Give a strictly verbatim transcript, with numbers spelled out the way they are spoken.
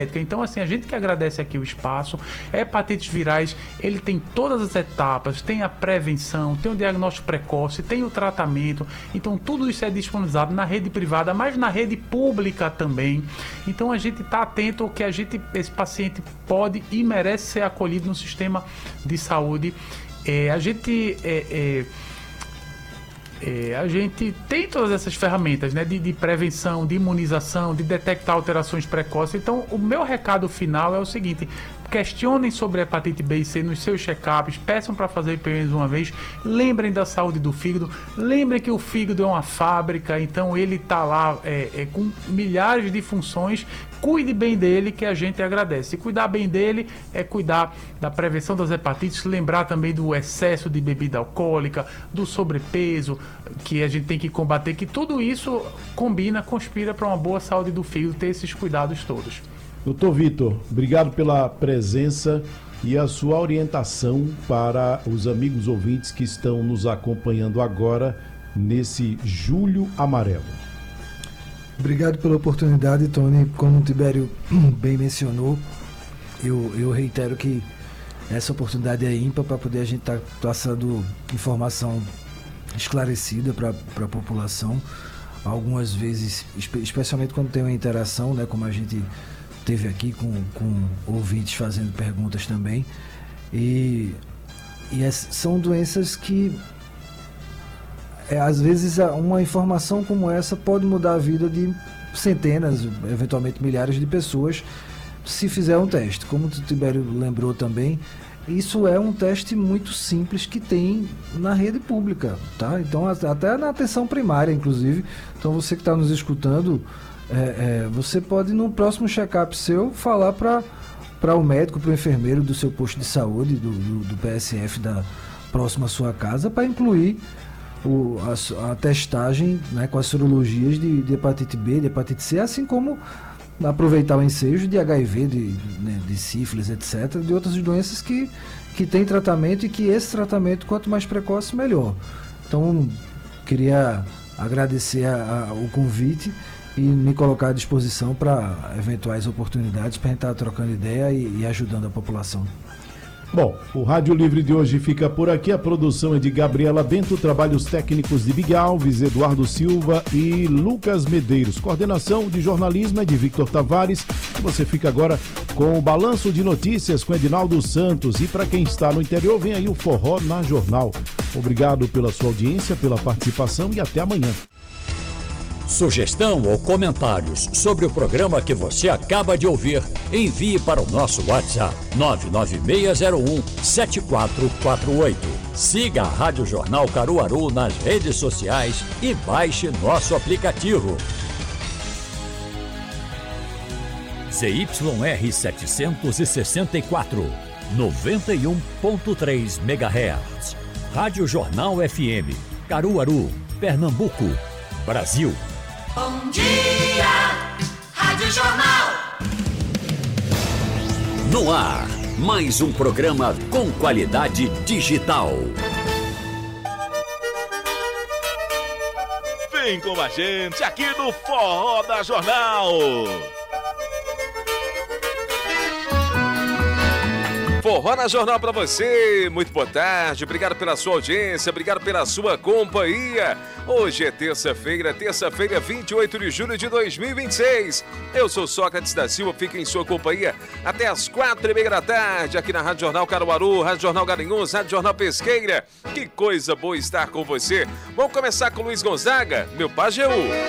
Então, assim, a gente que agradece aqui o espaço. Hepatites virais, ele tem todas as etapas, tem a prevenção, tem o diagnóstico precoce, tem o tratamento. Então, tudo isso é disponibilizado na rede privada, mas na rede pública também. Então, a gente está atento ao que a gente, esse paciente pode e merece ser acolhido no sistema de saúde. É, a gente... É, é, É, a gente tem todas essas ferramentas, né, de, de prevenção, de imunização, de detectar alterações precoces. Então, o meu recado final é o seguinte: questionem sobre a hepatite B e C nos seus check-ups, peçam para fazer pelo menos uma vez, lembrem da saúde do fígado, lembrem que o fígado é uma fábrica, então ele está lá é, é, com milhares de funções. Cuide bem dele, que a gente agradece. E cuidar bem dele é cuidar da prevenção das hepatites, lembrar também do excesso de bebida alcoólica, do sobrepeso, que a gente tem que combater, que tudo isso combina, conspira para uma boa saúde do fígado, ter esses cuidados todos. Doutor Vitor, obrigado pela presença e a sua orientação para os amigos ouvintes que estão nos acompanhando agora nesse Julho Amarelo. Obrigado pela oportunidade, Tony. Como o Tibério bem mencionou, eu, eu reitero que essa oportunidade é ímpar para poder a gente estar tá passando informação esclarecida para a população. Algumas vezes, especialmente quando tem uma interação, né, como a gente teve aqui com, com ouvintes fazendo perguntas também. E, e as, são doenças que... É, às vezes uma informação como essa pode mudar a vida de centenas, eventualmente milhares de pessoas, se fizer um teste. Como o Tibério lembrou também, isso é um teste muito simples que tem na rede pública, tá? Então, até na atenção primária, inclusive. Então, você que está nos escutando, é, é, você pode, no próximo check-up seu, falar para para o médico, para o enfermeiro do seu posto de saúde, do, do, do P S F da próxima à sua casa, para incluir O, a, a testagem, né, com as sorologias de, de hepatite B, de hepatite C, assim como aproveitar o ensejo de H I V, de, né, de sífilis, etcétera, de outras doenças que, que têm tratamento e que esse tratamento, quanto mais precoce, melhor. Então, queria agradecer a, a, o convite e me colocar à disposição para eventuais oportunidades para a gente estar trocando ideia e, e ajudando a população. Bom, o Rádio Livre de hoje fica por aqui. A produção é de Gabriela Bento, trabalhos técnicos de Miguel Alves, Eduardo Silva e Lucas Medeiros. Coordenação de jornalismo é de Victor Tavares. E você fica agora com o Balanço de Notícias com Edinaldo Santos. E para quem está no interior, vem aí o Forró na Jornal. Obrigado pela sua audiência, pela participação e até amanhã. Sugestão ou comentários sobre o programa que você acaba de ouvir, envie para o nosso WhatsApp nove nove seis zero um sete quatro quatro oito. Siga a Rádio Jornal Caruaru nas redes sociais e baixe nosso aplicativo. Z Y R setecentos e sessenta e quatro, noventa e um ponto três megahertz. Rádio Jornal F M, Caruaru, Pernambuco, Brasil. Bom dia, Rádio Jornal. No ar, mais um programa com qualidade digital. Vem com a gente aqui no Forró da Jornal. Forró na Jornal para você, muito boa tarde, obrigado pela sua audiência, obrigado pela sua companhia. Hoje é terça-feira, terça-feira, vinte e oito de julho de dois mil e vinte e seis. Eu sou Sócrates da Silva, fico em sua companhia até as quatro e meia da tarde, aqui na Rádio Jornal Caruaru, Rádio Jornal Garanhuns, Rádio Jornal Pesqueira. Que coisa boa estar com você. Vamos começar com Luiz Gonzaga, meu Pajeú.